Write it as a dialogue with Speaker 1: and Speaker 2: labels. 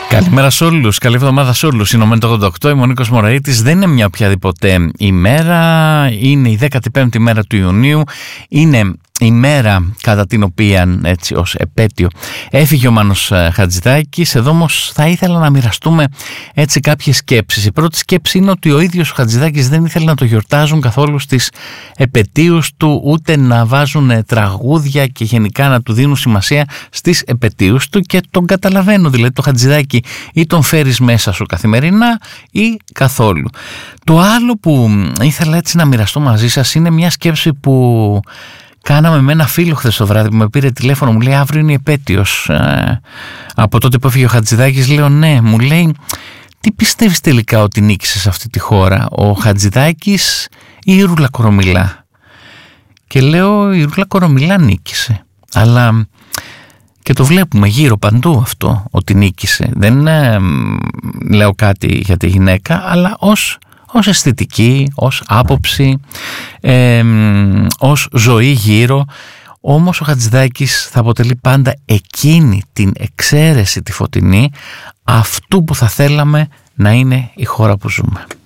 Speaker 1: Καλημέρα σε όλους, καλή εβδομάδα σε όλους. Είναι ο ΜΕΝ88, είμαι ο Νίκος Μωραΐτης. Δεν είναι μια οποιαδήποτε ημέρα, είναι η 15η μέρα του Ιουνίου. Είναι η μέρα κατά την οποία, έτσι ως επέτειο, έφυγε ο Μάνος Χατζηδάκης. Εδώ όμως θα ήθελα να μοιραστούμε έτσι κάποιες σκέψεις. Η πρώτη σκέψη είναι ότι ο ίδιος ο Χατζηδάκης δεν ήθελε να το γιορτάζουν καθόλου στις επετείους του, ούτε να βάζουν τραγούδια και γενικά να του δίνουν σημασία στις επετείους του, και τον καταλαβαίνω. Δηλαδή το Χατζηδάκη ή τον φέρεις μέσα σου καθημερινά ή καθόλου. Το άλλο που ήθελα έτσι να μοιραστώ μαζί σας είναι μια σκέψη που κάναμε με ένα φίλο χθες το βράδυ που με πήρε τηλέφωνο. Μου λέει αύριο είναι η επέτειος από τότε που έφυγε ο Χατζηδάκης. Λέω ναι. Μου λέει, τι πιστεύεις τελικά ότι νίκησε σε αυτή τη χώρα, ο Χατζηδάκης ή η Ρούλα Κορομιλά? Και λέω η Ρούλα Κορομιλά νίκησε. Αλλά και το βλέπουμε γύρω παντού αυτό, ότι νίκησε. Δεν λέω κάτι για τη γυναίκα, αλλά ως αισθητική, ως άποψη, ως ζωή γύρω. Όμως ο Χατζηδάκης θα αποτελεί πάντα εκείνη την εξαίρεση, τη φωτεινή, αυτού που θα θέλαμε να είναι η χώρα που ζούμε.